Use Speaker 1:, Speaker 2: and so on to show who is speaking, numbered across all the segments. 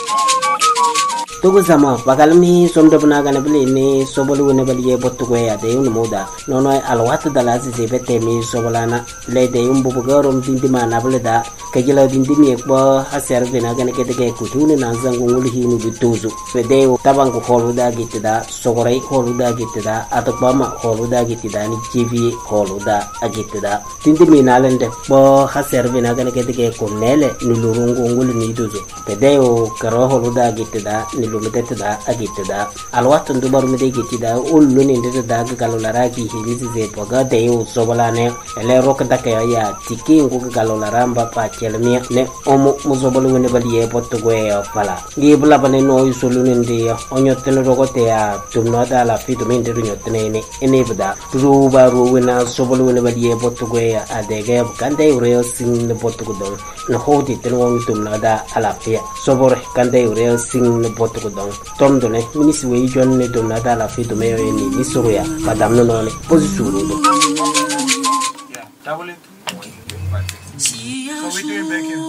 Speaker 1: Tugu sama bagalmi somdo bunaga na bili ni sobolu ne bali botu ko ya de un moda nono alwatu dala si bete mi sobolana le de un bubu garom dindima na bili da kajila dindimi ko haser bina ga ne kete ke kutune na zangu nguli hinu bituzu fede tabangu holu da gitida sogorai holu da gitida atopama holu da gitida ni jivi holu da agitida dindimi na lende bo haser bina ga ne kete ke kunele nulurungu nguli ni duzu fede o karo holu da gitida lumedetda agitda alwatu ndubar mede gitida ullu ni ndeda galolara ki hilizi ze poga de u sobalane ele rok daka ya tiki ngu galolara mba pa chelmia ne omo muzobolu ne baliye potgo ya pala gi bula bane no isolu ne ndi onyotene rogote ya tumno da la fitu mende nyotene ne enebda ruba ruwena sobolu ne baliye potgo ya adege kande ureo sing ne potgo do no hodi tenwo tumno da alafia sobor kande ureo sing ne potgo don tom done minisi we jon ne do nada la fi do me ni misuru ya madam no ne posisuru do
Speaker 2: yeah double it so we doing back in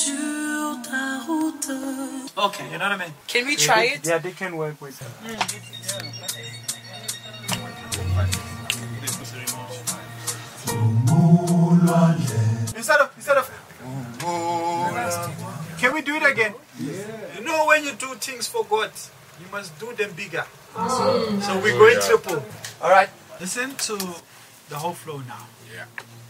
Speaker 2: okay you know what I mean
Speaker 3: can we try it
Speaker 2: yeah they can work with instead of can we do it again? Yeah. You know when you do things for God, you must do them bigger. So we're going triple. All right. Listen to the whole flow now. Yeah.